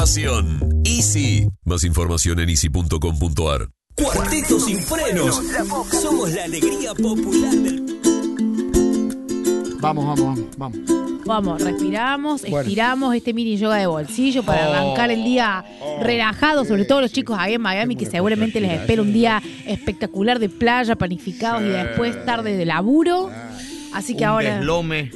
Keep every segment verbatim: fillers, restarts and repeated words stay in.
Easy. Más información en easy punto com punto ar. Cuarteto sin frenos. Somos la alegría popular del... Vamos, vamos, vamos. Vamos, respiramos, Bueno. estiramos este mini yoga de bolsillo para Oh, arrancar el día oh, relajado, sobre todo los chicos ahí en Miami, que buena seguramente les cosa, espera un día espectacular de playa, panificados, y después tarde de laburo. Así que Un ahora... deslome.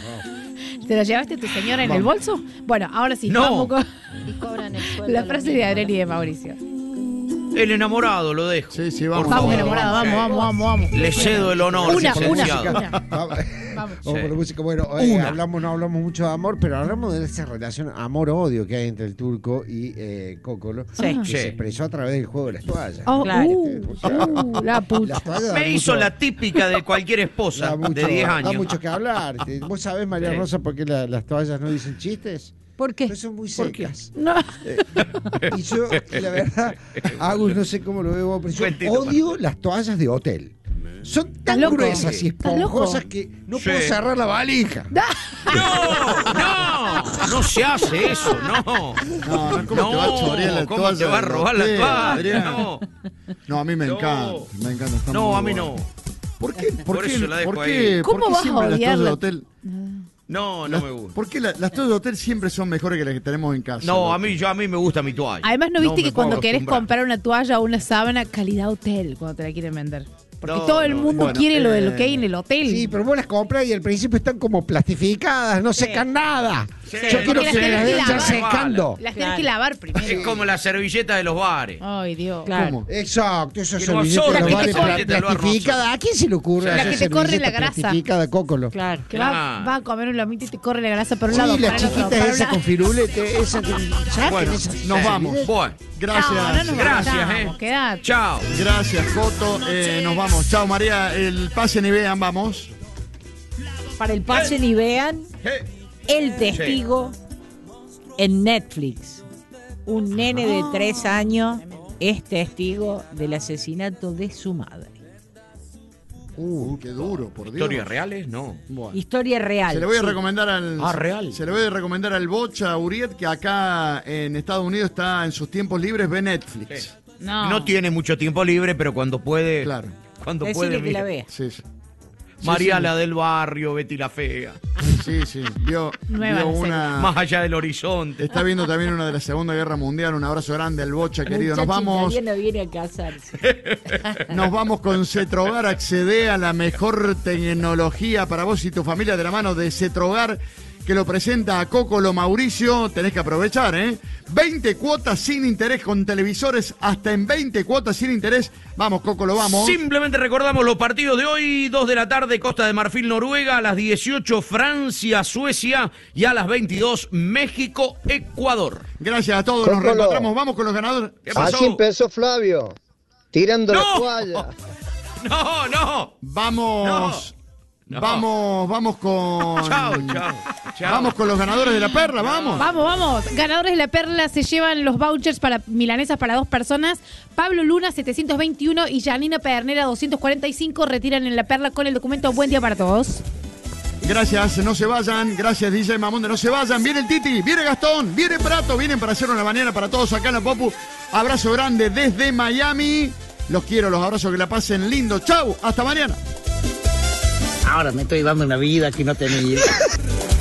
¿Te la llevaste tu señora en el bolso? Bueno, ahora sí, No. vamos con Y cobran el sueldo. la frase de Adrián y de Mauricio. El enamorado lo dejo. Sí, sí, vamos. Por Vamos, favor. enamorado, vamos, vamos, vamos, vamos. Le cedo el honor, Una, licenciado. una, una. Vamos, Vamos. vamos con la música. Bueno, eh, hablamos, no hablamos mucho de amor, pero hablamos de esa relación amor-odio que hay entre el turco y eh, Cocolo, Sí. que Sí. se expresó a través del juego de las toallas. Oh, Claro. uh, uh, la puta. Las toallas dan Me hizo mucho- la típica de cualquier esposa da mucho, de diez da años. mucho que hablar. Te- ¿Vos sabés, María Sí. Rosa, por qué la- las toallas no dicen chistes? ¿Por qué? Porque son muy ¿Por qué? secas. No. Y yo, la verdad, Agus, no sé cómo lo veo, pero yo Cuentito, odio las toallas de hotel. Son tan loco? gruesas y ¿Estás loco? esponjosas que no Sí. puedo cerrar la valija. ¡No! ¡No! No se hace eso, no. No, no, ¿cómo te va a chorear la ¿cómo toalla te va a del robar la hotel, toalla? Adrián? No. No, a mí me No. encanta. Me encanta. está No, muy a mí bueno. no. ¿Por qué? ¿Por, Por qué? eso la dejo ¿Por ahí. qué? ¿Cómo ¿Por qué vas a siempre las toallas odiarla? de hotel? No, no Las- me gusta. ¿Por qué la- las toallas de hotel siempre son mejores que las que tenemos en casa? No, a mí, yo, a mí me gusta mi toalla. Además, ¿no viste me que cuando puedo querés acostumbrar. comprar una toalla o una sábana, calidad hotel, cuando te la quieren vender? Porque No, todo el no, mundo bueno, quiere lo de eh, lo que hay en el hotel. Sí, pero vos las compras y al principio están como plastificadas, no secan nada. Sí, Yo quiero porque que las me las tenés que dejen lavar. secando. Las tenés Claro. que lavar primero. Es como la servilleta de los bares. Ay, Dios. Claro. ¿Cómo? Exacto, eso es Que no servilletas absorbe, los que vales te corre, pla- te lo plastificada. ¿A quién se le ocurre La hacer que te corre servilleta la grasa. plastificada, Cócolo? Claro. Que va, Ah. va a comer un lomito y te corre la grasa por un Sí, lado. las para el otro, chiquitas para un esas lado. con firulete, esas que saquen Bueno, esas nos vamos. servilletas. Bueno, Gracias. No, no nos Gracias, vayamos, eh. quedate. chao. Gracias, Coto. Eh, nos vamos. Chao, María. El pase ni vean, vamos. Para el pasen y vean Eh, El Testigo en Netflix. Un nene de tres años es testigo del asesinato de su madre. Uh, qué duro, por Dios. ¿Historias reales? No. Bueno. Historia real. Se le voy a sí. recomendar al. Ah, real. Se le voy a recomendar al Bocha Uriet, que acá en Estados Unidos está en sus tiempos libres, ve Netflix. No. No tiene mucho tiempo libre, pero cuando puede. Claro. Cuando Decirle puede. que mira. la vea. Sí, sí. María sí, la del barrio, Betty la fea. Sí, sí. Vio, Nueva vio la serie. una. Más allá del horizonte. Está viendo también una de la Segunda Guerra Mundial. Un abrazo grande al Bocha, querido. Nos Muchacho vamos. italiano viene a casarse. Nos vamos con Cetrogar. Accede a la mejor tecnología para vos y tu familia de la mano de Cetrogar, que lo presenta a Cocolo Mauricio. Tenés que aprovechar, ¿eh? veinte cuotas sin interés con televisores, hasta en veinte cuotas sin interés. Vamos, Cocolo, vamos. Simplemente recordamos los partidos de hoy: dos de la tarde, Costa de Marfil, Noruega; a las dieciocho, Francia, Suecia; y a las veintidós, México, Ecuador. Gracias a todos, nos Cocolo. reencontramos. Vamos con los ganadores. ¿Qué pasó? Así empezó Flavio, tirando ¡No! la toalla. No, no. Vamos. No. Vamos, vamos con. Chao, chao, chao. Vamos con los ganadores de la perla, vamos. Vamos, vamos. Ganadores de la Perla se llevan los vouchers para milanesas para dos personas. Pablo Luna, setecientos veintiuno, y Janina Pedernera, doscientos cuarenta y cinco. Retiran en la Perla con el documento Buen Día para Todos. Gracias, no se vayan. Gracias, D J Mamonde, no se vayan. Viene el Titi, viene Gastón, viene Prato, vienen para hacer una mañana para todos acá en la Popu. Abrazo grande desde Miami. Los quiero, los abrazos, que la pasen lindo. Chau, hasta mañana. Ahora me estoy dando una vida que no tenía.